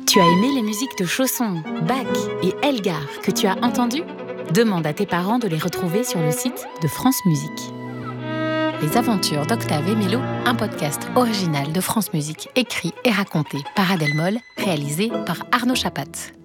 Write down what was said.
Tu as aimé les musiques de Chausson, Bach et Elgar que tu as entendues ? Demande à tes parents de les retrouver sur le site de France Musique. Les aventures d'Octave et Mélo, un podcast original de France Musique, écrit et raconté par Adèle Moll, réalisé par Arnaud Chapat.